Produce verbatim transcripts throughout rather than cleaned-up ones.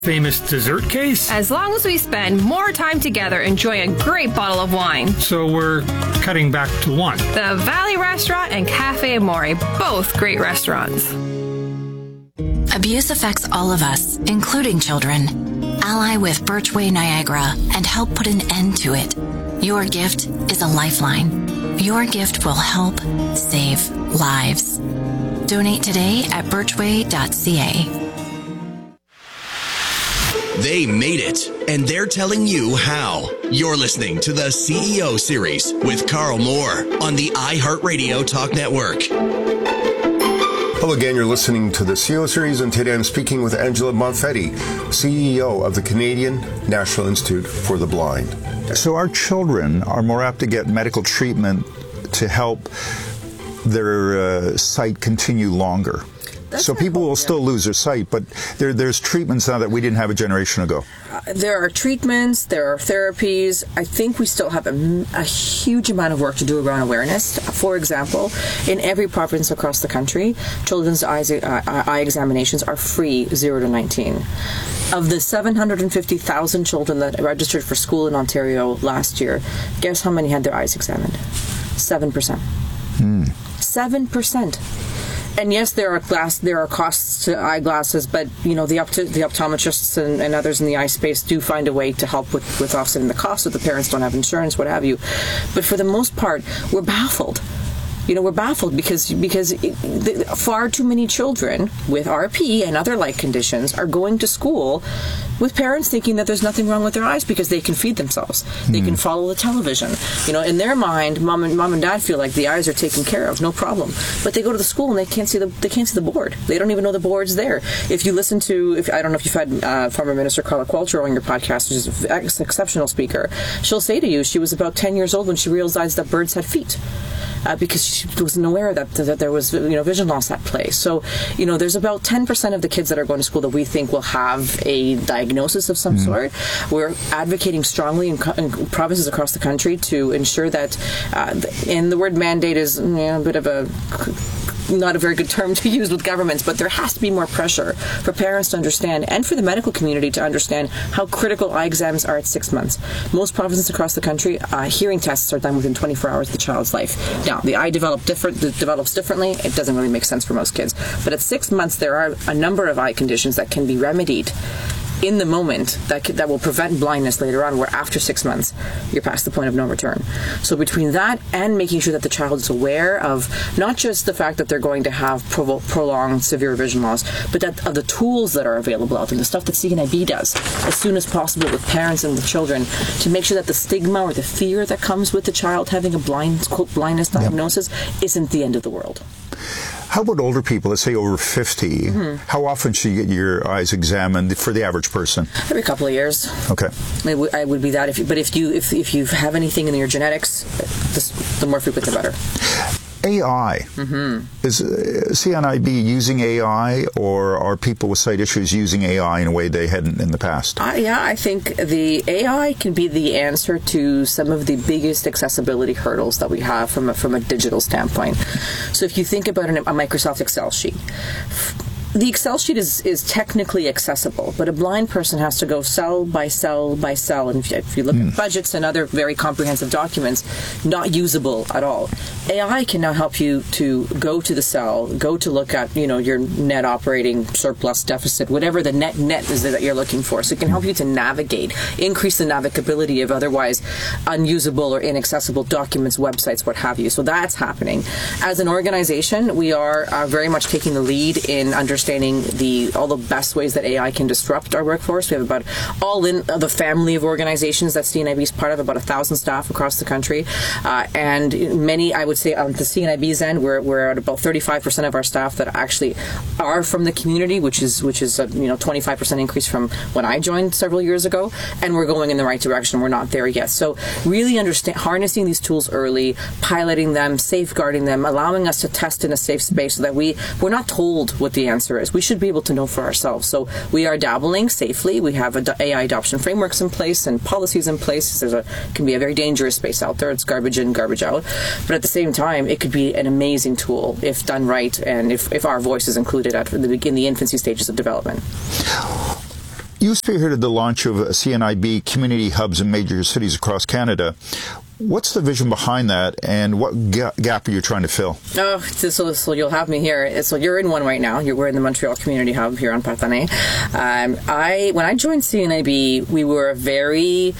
Famous dessert case? As long as we spend more time together enjoying a great bottle of wine. So we're cutting back to one. The Valley Restaurant and Cafe Amore, both great restaurants. Abuse affects all of us, including children. Ally with Birchway Niagara and help put an end to it. Your gift is a lifeline. Your gift will help save lives. Donate today at birchway dot c a. They made it, and they're telling you how. You're listening to the C E O Series with Carl Moore on the iHeartRadio Talk Network. Hello again, you're listening to the C E O Series, and today I'm speaking with Angela Bonfetti, C E O of the Canadian National Institute for the Blind. So our children are more apt to get medical treatment to help their uh, sight continue longer. That's so people will still lose their sight, but there, there's treatments now that we didn't have a generation ago. Uh, there are treatments, there are therapies. I think we still have a, a huge amount of work to do around awareness. For example, in every province across the country, children's eyes, uh, eye examinations are free, zero to nineteen. Of the seven hundred fifty thousand children that registered for school in Ontario last year, guess how many had their eyes examined? seven percent. Hmm. seven percent. And yes, there are glass, there are costs to eyeglasses, but you know the opt- the optometrists and, and others in the eye space do find a way to help with, with offsetting the cost if the parents don't have insurance, what have you. But for the most part, we're baffled. You know, we're baffled because because it, the, far too many children with R P and other like conditions are going to school with parents thinking that there's nothing wrong with their eyes because they can feed themselves. Mm. They can follow the television. You know, in their mind, mom and mom and dad feel like the eyes are taken care of, no problem. But they go to the school and they can't see the they can't see the board. They don't even know the board's there. If you listen to, if I don't know if you've had uh, former Minister Carla Qualtrough on your podcast, which is an exceptional speaker, she'll say to you she was about ten years old when she realized that birds had feet. Uh, because she wasn't aware that, that there was, you know, vision loss at play. So, you know, there's about ten percent of the kids that are going to school that we think will have a diagnosis of some mm. sort. We're advocating strongly in, co- in provinces across the country to ensure that, uh, and the word mandate is you know, a bit of a not a very good term to use with governments, but there has to be more pressure for parents to understand and for the medical community to understand how critical eye exams are at six months. Most provinces across the country, uh, hearing tests are done within twenty-four hours of the child's life. Now, the eye develop different, develops differently. It doesn't really make sense for most kids. But at six months, there are a number of eye conditions that can be remedied in the moment that that will prevent blindness later on, where after six months, you're past the point of no return. So between that and making sure that the child is aware of not just the fact that they're going to have pro- prolonged severe vision loss, but that of the tools that are available out there, the stuff that C N I B does as soon as possible with parents and with children to make sure that the stigma or the fear that comes with the child having a blind, quote, blindness diagnosis yep. isn't the end of the world. How about older people, let's say over fifty? Mm-hmm. How often should you get your eyes examined for the average person? Every couple of years. Okay. It, w- it would be that. If you, but if you if, if you have anything in your genetics, this, the more frequent, the better. A I. Mm-hmm. Is uh, C N I B using A I, or are people with sight issues using A I in a way they hadn't in the past? Uh, yeah, I think the A I can be the answer to some of the biggest accessibility hurdles that we have from a, from a digital standpoint. So if you think about an, a Microsoft Excel sheet, the Excel sheet is, is technically accessible, but a blind person has to go cell by cell by cell. And if you, if you look mm. at budgets and other very comprehensive documents, not usable at all. A I can now help you to go to the cell, go to look at, you know, your net operating surplus deficit, whatever the net net is that you're looking for. So it can help you to navigate, increase the navigability of otherwise unusable or inaccessible documents, websites, what have you. So that's happening. As an organization, we are uh, very much taking the lead in understanding understanding the all the best ways that A I can disrupt our workforce. We have about all in uh, the family of organizations that C N I B is part of, about a thousand staff across the country, uh, and many, I would say, on the C N I B's end, we're we're at about thirty-five percent of our staff that actually are from the community, which is which is a you know twenty-five percent increase from when I joined several years ago, and we're going in the right direction. We're not there yet. So really understand harnessing these tools early, piloting them, safeguarding them, allowing us to test in a safe space so that we we're not told what the answer is. We should be able to know for ourselves. So we are dabbling safely. We have A I adoption frameworks in place and policies in place. There's a can be a very dangerous space out there. It's garbage in, garbage out. But at the same time, it could be an amazing tool if done right and if, if our voice is included at the in the infancy stages of development. You spearheaded the launch of C N I B community hubs in major cities across Canada. What's the vision behind that, and what ga- gap are you trying to fill? Oh, so, so you'll have me here. So you're in one right now. You're, we're in the Montreal Community Hub here on Partenay. Um, I when I joined C N I B, we were a very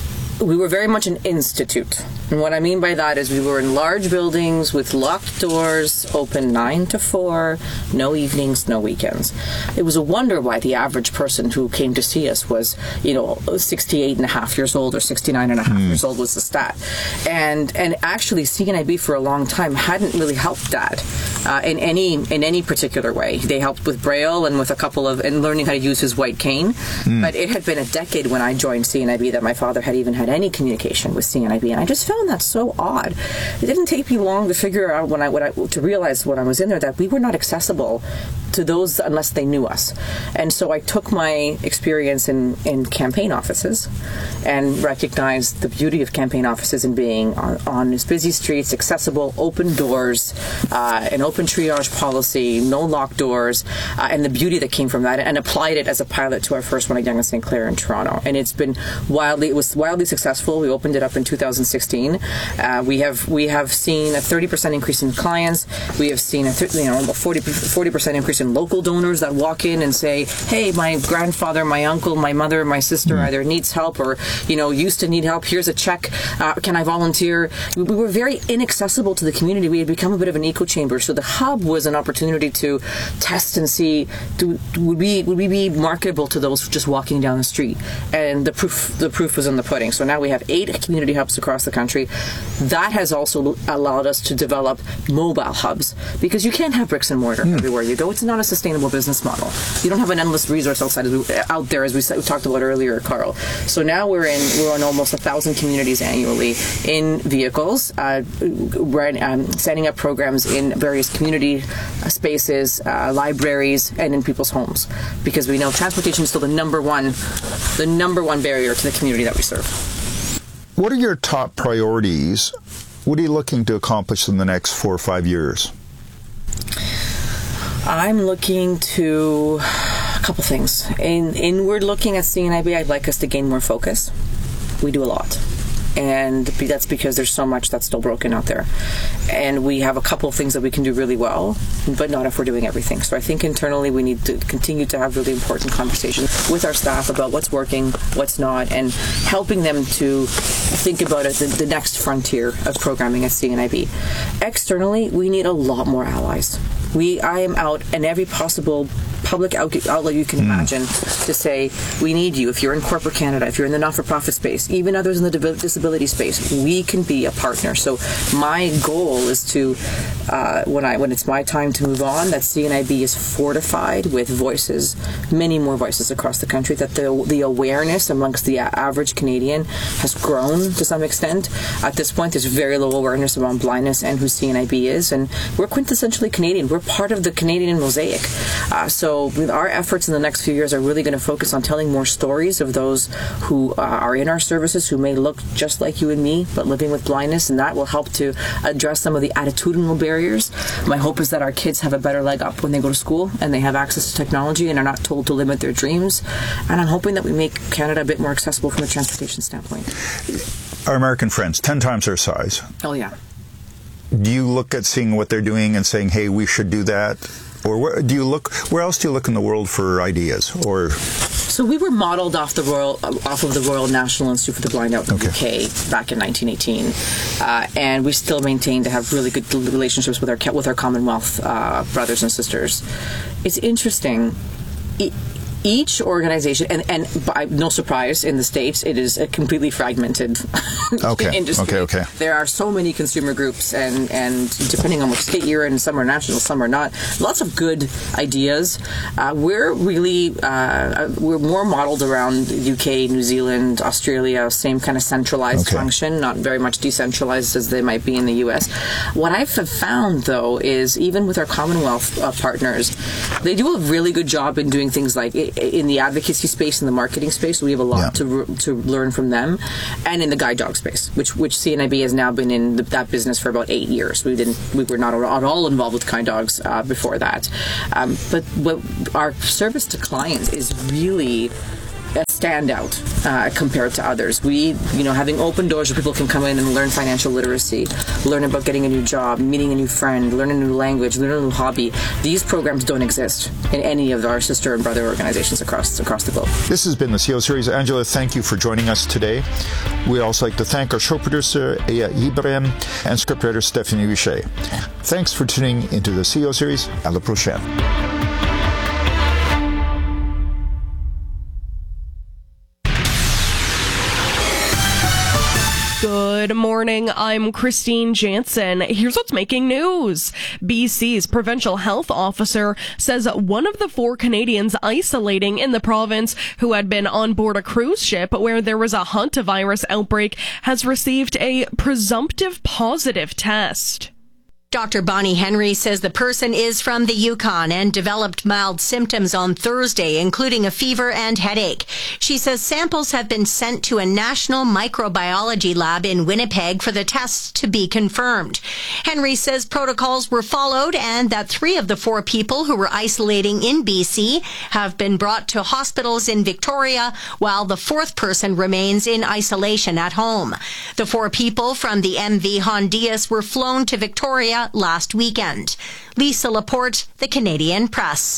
we were very much an institute. And what I mean by that is we were in large buildings with locked doors, open nine to four, no evenings, no weekends. It was a wonder why the average person who came to see us was, you know, sixty-eight and a half years old or sixty-nine and a half mm. years old was the stat. And and actually C N I B for a long time hadn't really helped Dad uh, in any in any particular way. They helped with Braille and with a couple of, and learning how to use his white cane. Mm. But it had been a decade when I joined C N I B that my father had even had any communication with C N I B. And I just felt that's so odd. It didn't take me long to figure out when I, when I to realize when I was in there that we were not accessible to those unless they knew us. And so I took my experience in, in campaign offices and recognized the beauty of campaign offices in being on, on busy streets, accessible, open doors, uh, an open triage policy, no locked doors, uh, and the beauty that came from that, and applied it as a pilot to our first one at Yonge and Saint Clair in Toronto. And it's been wildly, it was wildly successful. We opened it up in two thousand sixteen. Uh, we have we have seen a thirty percent increase in clients. We have seen a th- you know a forty percent increase in local donors that walk in and say, hey, my grandfather, my uncle, my mother, my sister either needs help or, you know, used to need help. Here's a check. Uh, can I volunteer? We, we were very inaccessible to the community. We had become a bit of an echo chamber. So the hub was an opportunity to test and see, do, would we would we be marketable to those just walking down the street? And the proof the proof was in the pudding. So now we have eight community hubs across the country. That has also allowed us to develop mobile hubs, because you can't have bricks and mortar mm. everywhere you go. It's not a sustainable business model. You don't have an endless resource outside of, out there, as we, said, we talked about earlier, Carl. So now we're in we're in almost a thousand communities annually in vehicles, uh, we're um, setting up programs in various community spaces, uh, libraries, and in people's homes, because we know transportation is still the number one, the number one barrier to the community that we serve. What are your top priorities? What are you looking to accomplish in the next four or five years? I'm looking to a couple things. In inward looking at C N I B, I'd like us to gain more focus. We do a lot. And that's because there's so much that's still broken out there. And we have a couple of things that we can do really well, but not if we're doing everything. So I think internally we need to continue to have really important conversations with our staff about what's working, what's not, and helping them to think about it, the, the next frontier of programming at C N I B. Externally, we need a lot more allies. We, I am out in every possible public outlet you can imagine mm. to say, we need you. If you're in corporate Canada, if you're in the not-for-profit space, even others in the disability space, we can be a partner. So my goal is to, uh, when I when it's my time to move on, that C N I B is fortified with voices, many more voices across the country, that the the awareness amongst the average Canadian has grown to some extent. At this point, there's very low awareness around blindness and who C N I B is, and we're quintessentially Canadian. We're part of the Canadian mosaic. Uh, so our efforts in the next few years are really going to focus on telling more stories of those who uh, are in our services, who may look just like you and me, but living with blindness, and that will help to address some of the attitudinal barriers. My hope is that our kids have a better leg up when they go to school and they have access to technology and are not told to limit their dreams. And I'm hoping that we make Canada a bit more accessible from a transportation standpoint. Our American friends, ten times our size. Oh, yeah. Do you look at seeing what they're doing and saying, hey, we should do that? Or where do you look? Where else do you look in the world for ideas? Or so we were modeled off the Royal, off of the Royal National Institute for the Blind out in the okay. U K back in nineteen eighteen, uh, and we still maintain to have really good relationships with our with our Commonwealth uh, brothers and sisters. It's interesting. It, Each organization, and, and by no surprise, in the States, it is a completely fragmented okay. industry. Okay, okay. There are so many consumer groups, and, and depending on which state you're in, some are national, some are not. Lots of good ideas. Uh, we're really, uh, we're more modeled around the U K, New Zealand, Australia, same kind of centralized okay. function, not very much decentralized as they might be in the U S. What I've found, though, is even with our Commonwealth uh, partners, they do a really good job in doing things like in the advocacy space, in the marketing space. We have a lot yeah. to to learn from them, and in the guide dog space, which which C N I B has now been in the, that business for about eight years. We didn't, we were not at all involved with guide dogs uh, before that. Um, but what our service to clients is really standout uh, compared to others. We, you know, having open doors where people can come in and learn financial literacy, learn about getting a new job, meeting a new friend, learn a new language, learn a new hobby. These programs don't exist in any of our sister and brother organizations across across the globe. This has been the C E O Series. Angela, thank you for joining us today. We'd also like to thank our show producer, Aya Ibrahim, and scriptwriter, Stephanie Richer. Thanks for tuning into the C E O Series. À la prochaine. Good morning, I'm Christine Jansen. Here's what's making news. B C's provincial health officer says one of the four Canadians isolating in the province who had been on board a cruise ship where there was a hantavirus outbreak has received a presumptive positive test. Doctor Bonnie Henry says the person is from the Yukon and developed mild symptoms on Thursday, including a fever and headache. She says samples have been sent to a national microbiology lab in Winnipeg for the tests to be confirmed. Henry says protocols were followed and that three of the four people who were isolating in B C have been brought to hospitals in Victoria, while the fourth person remains in isolation at home. The four people from the M V Hondias were flown to Victoria last weekend. Lisa Laporte, The Canadian Press.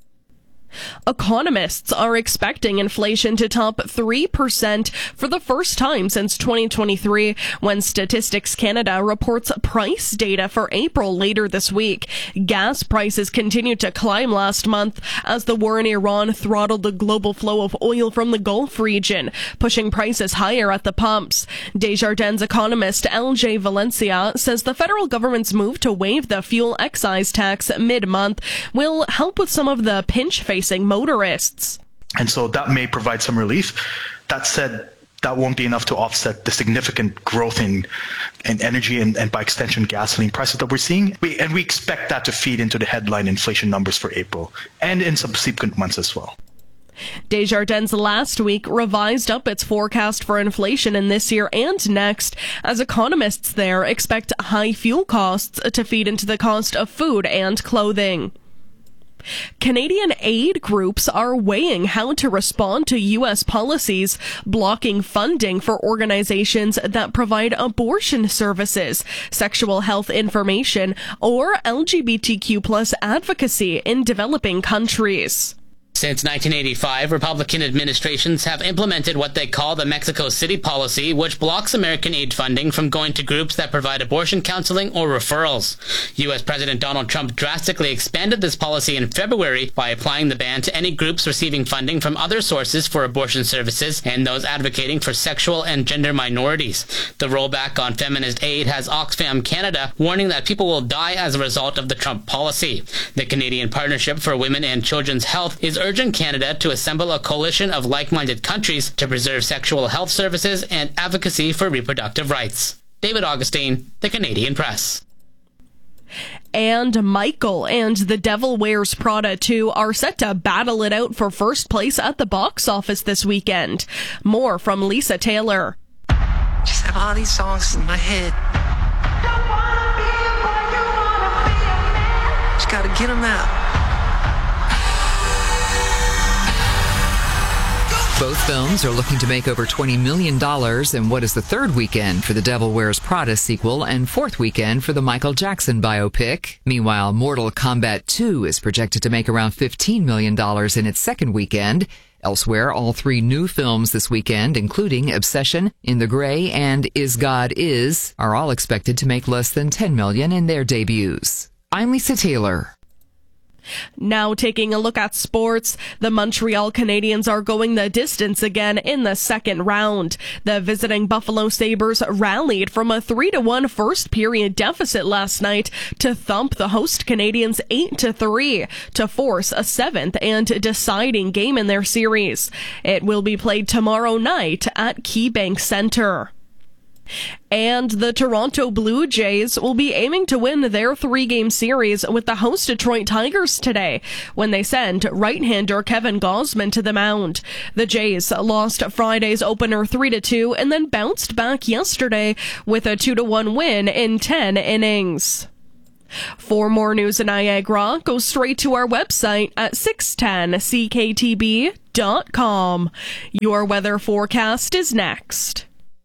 Economists are expecting inflation to top three percent for the first time since twenty twenty-three when Statistics Canada reports price data for April later this week. Gas prices continued to climb last month as the war in Iran throttled the global flow of oil from the Gulf region, pushing prices higher at the pumps. Desjardins economist L J Valencia says the federal government's move to waive the fuel excise tax mid-month will help with some of the pinch facing motorists. And so that may provide some relief. That said, that won't be enough to offset the significant growth in, in energy and, and by extension gasoline prices that we're seeing. We, and we expect that to feed into the headline inflation numbers for April and in subsequent months as well. Desjardins last week revised up its forecast for inflation in this year and next, as economists there expect high fuel costs to feed into the cost of food and clothing. Canadian aid groups are weighing how to respond to U S policies blocking funding for organizations that provide abortion services, sexual health information, or L G B T Q plus advocacy in developing countries. Since nineteen eighty-five, Republican administrations have implemented what they call the Mexico City policy, which blocks American aid funding from going to groups that provide abortion counseling or referrals. U S President Donald Trump drastically expanded this policy in February by applying the ban to any groups receiving funding from other sources for abortion services and those advocating for sexual and gender minorities. The rollback on feminist aid has Oxfam Canada warning that people will die as a result of the Trump policy. The Canadian Partnership for Women and Children's Health is urging Canada to assemble a coalition of like-minded countries to preserve sexual health services and advocacy for reproductive rights. David Augustine, The Canadian Press. And Michael and The Devil Wears Prada two are set to battle it out for first place at the box office this weekend. More from Lisa Taylor. Just have all these songs in my head. Just gotta get them out. Both films are looking to make over twenty million dollars in what is the third weekend for the Devil Wears Prada sequel and fourth weekend for the Michael Jackson biopic. Meanwhile, Mortal Kombat two is projected to make around fifteen million dollars in its second weekend. Elsewhere, all three new films this weekend, including Obsession, In the Gray, and Is God Is, are all expected to make less than ten million dollars in their debuts. I'm Lisa Taylor. Now taking a look at sports, the Montreal Canadiens are going the distance again in the second round. The visiting Buffalo Sabres rallied from a three to one first period deficit last night to thump the host Canadiens eight to three to force a seventh and deciding game in their series. It will be played tomorrow night at KeyBank Center. And the Toronto Blue Jays will be aiming to win their three-game series with the host Detroit Tigers today when they send right-hander Kevin Gausman to the mound. The Jays lost Friday's opener three to two and then bounced back yesterday with a two to one win in ten innings. For more news in Niagara, go straight to our website at six ten C K T B dot dot com. Your weather forecast is next.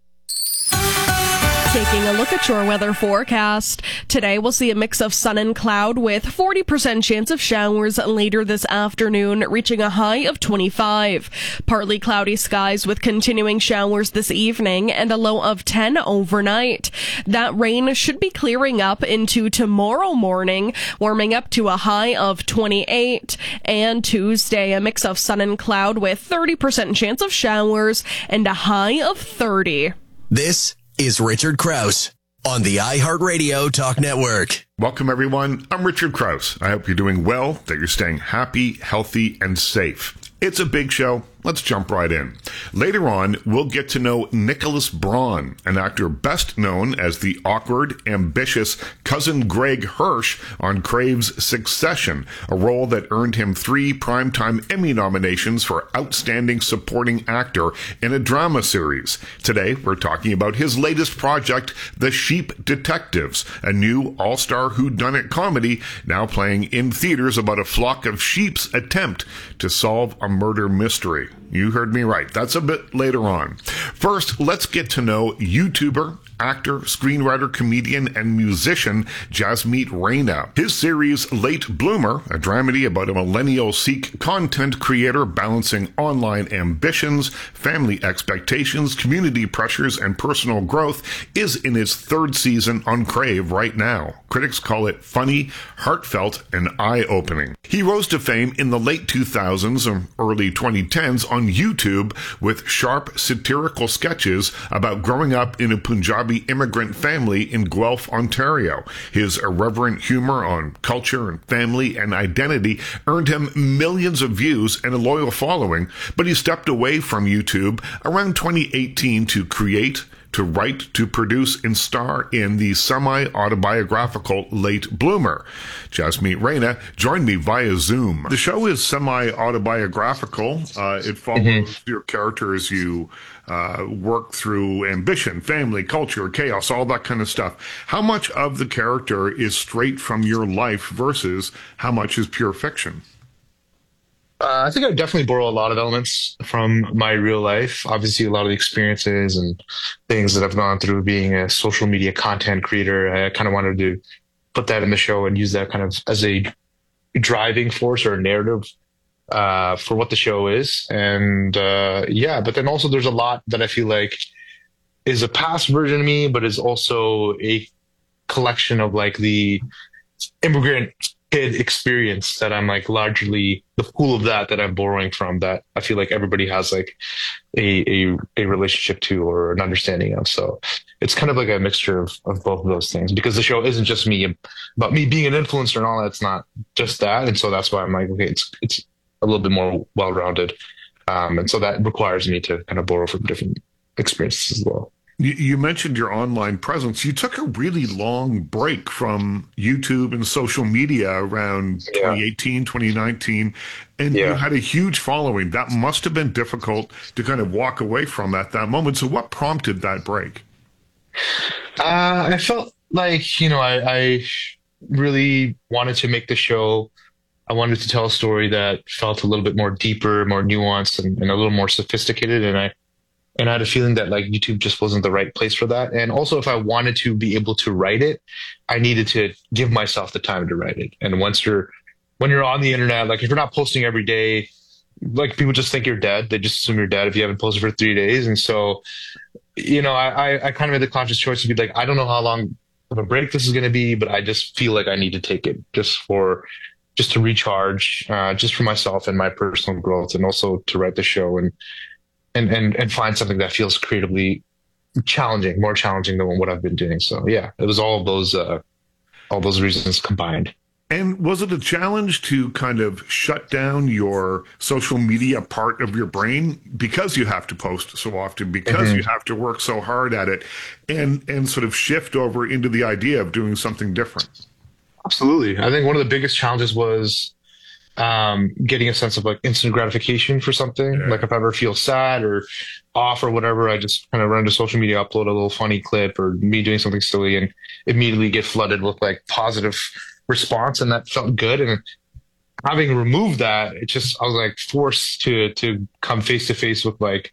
Taking a look at your weather forecast. Today we'll see a mix of sun and cloud with forty percent chance of showers later this afternoon, reaching a high of twenty-five. Partly cloudy skies with continuing showers this evening and a low of ten overnight. That rain should be clearing up into tomorrow morning, warming up to a high of twenty-eight. And Tuesday, a mix of sun and cloud with thirty percent chance of showers and a high of thirty. This is Richard Krause on the iHeartRadio Talk Network. Welcome, everyone. I'm Richard Krause. I hope you're doing well, that you're staying happy, healthy, and safe. It's a big show. Let's jump right in. Later on, we'll get to know Nicholas Braun, an actor best known as the awkward, ambitious cousin Greg Hirsch on Crave's Succession, a role that earned him three Primetime Emmy nominations for Outstanding Supporting Actor in a Drama Series. Today, we're talking about his latest project, The Sheep Detectives, a new all-star whodunit comedy now playing in theaters about a flock of sheep's attempt to solve a murder mystery. You heard me right. That's a bit later on. First, let's get to know YouTuber, actor, screenwriter, comedian, and musician Jasmeet Raina. His series Late Bloomer, a dramedy about a millennial Sikh content creator balancing online ambitions, family expectations, community pressures, and personal growth, is in its third season on Crave right now. Critics call it funny, heartfelt, and eye-opening. He rose to fame in the late two thousands or early twenty tens on YouTube with sharp, satirical sketches about growing up in a Punjabi immigrant family in Guelph, Ontario. His irreverent humor on culture and family and identity earned him millions of views and a loyal following, but he stepped away from YouTube around twenty eighteen to create, to write, to produce, and star in the semi-autobiographical Late Bloomer. Jasmeet Raina joined me via Zoom. The show is semi-autobiographical. Uh, it follows mm-hmm. your character as you uh, work through ambition, family, culture, chaos, all that kind of stuff. How much of the character is straight from your life versus how much is pure fiction? Uh, I think I definitely borrow a lot of elements from my real life. Obviously, a lot of the experiences and things that I've gone through being a social media content creator. I kind of wanted to put that in the show and use that kind of as a driving force or a narrative uh, for what the show is. And uh, yeah, but then also there's a lot that I feel like is a past version of me, but is also a collection of like the immigrant kid experience that I'm like largely the pool of that that I'm borrowing from, that I feel like everybody has like a, a, a relationship to or an understanding of. So it's kind of like a mixture of, of both of those things, because the show isn't just me about me being an influencer and all that. It's not just that. And so that's why I'm like, okay, it's, it's a little bit more well-rounded. Um, and so that requires me to kind of borrow from different experiences as well. You mentioned your online presence. You took a really long break from YouTube and social media around yeah. twenty eighteen, twenty nineteen, and yeah. you had a huge following. That must have been difficult to kind of walk away from at that moment. So what prompted that break? Uh, I felt like, you know, I, I really wanted to make the show. I wanted to tell a story that felt a little bit more deeper, more nuanced, and, and a little more sophisticated. And I And I had a feeling that like YouTube just wasn't the right place for that. And also, if I wanted to be able to write it, I needed to give myself the time to write it. And once you're, when you're on the internet, like if you're not posting every day, like people just think you're dead. They just assume you're dead if you haven't posted for three days. And so, you know, I, I, I kind of made the conscious choice to be like, I don't know how long of a break this is going to be, but I just feel like I need to take it just for, just to recharge, uh, just for myself and my personal growth, and also to write the show and, And, and and find something that feels creatively challenging, more challenging than what I've been doing. So yeah, it was all of those uh, all those reasons combined. And was it a challenge to kind of shut down your social media part of your brain, because you have to post so often, because mm-hmm. you have to work so hard at it, and and sort of shift over into the idea of doing something different? Absolutely. I think one of the biggest challenges was um, getting a sense of like instant gratification for something. Yeah. Like if I ever feel sad or off or whatever, I just kind of run to social media, upload a little funny clip or me doing something silly, and immediately get flooded with like positive response. And that felt good. And having removed that, it just, I was like forced to, to come face to face with like